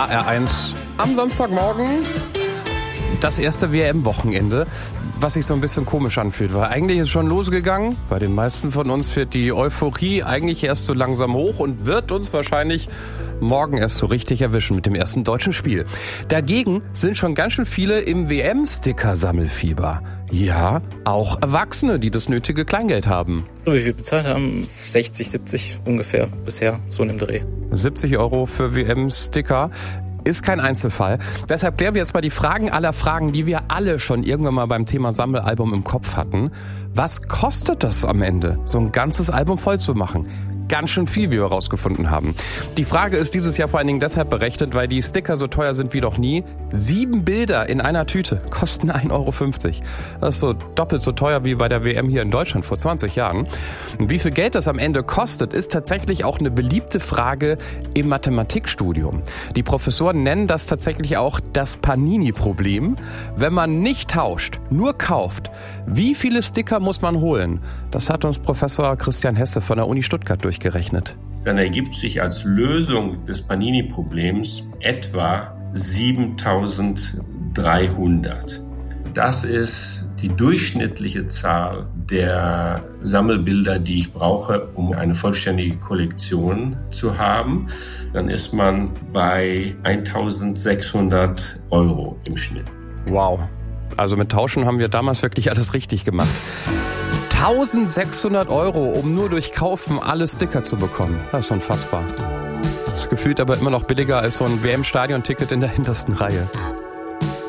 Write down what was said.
HR1 am Samstagmorgen. Das erste WM-Wochenende, was sich so ein bisschen komisch anfühlt, weil eigentlich ist schon losgegangen. Bei den meisten von uns fährt die Euphorie eigentlich erst so langsam hoch und wird uns wahrscheinlich morgen erst so richtig erwischen mit dem ersten deutschen Spiel. Dagegen sind schon ganz schön viele im WM-Sticker-Sammelfieber. Ja, auch Erwachsene, die das nötige Kleingeld haben. Wie viel bezahlt haben? 60, 70 ungefähr bisher, so in dem Dreh. 70 € für WM-Sticker. Ist kein Einzelfall. Deshalb klären wir jetzt mal die Fragen aller Fragen, die wir alle schon irgendwann mal beim Thema Sammelalbum im Kopf hatten. Was kostet das am Ende, so ein ganzes Album voll zu machen? Ganz schön viel, wie wir herausgefunden haben. Die Frage ist dieses Jahr vor allen Dingen deshalb berechnet, weil die Sticker so teuer sind wie noch nie. 7 Bilder in einer Tüte kosten 1,50 €. Das ist so doppelt so teuer wie bei der WM hier in Deutschland vor 20 Jahren. Und wie viel Geld das am Ende kostet, ist tatsächlich auch eine beliebte Frage im Mathematikstudium. Die Professoren nennen das tatsächlich auch das Panini-Problem. Wenn man nicht tauscht, nur kauft, wie viele Sticker muss man holen? Das hat uns Professor Christian Hesse von der Uni Stuttgart durchgerechnet. Dann ergibt sich als Lösung des Panini-Problems etwa 7.300. Das ist die durchschnittliche Zahl der Sammelbilder, die ich brauche, um eine vollständige Kollektion zu haben. Dann ist man bei 1.600 € im Schnitt. Wow. Also mit Tauschen haben wir damals wirklich alles richtig gemacht. 1.600 €, um nur durch Kaufen alle Sticker zu bekommen. Das ist unfassbar. Das ist gefühlt aber immer noch billiger als so ein WM-Stadion-Ticket in der hintersten Reihe.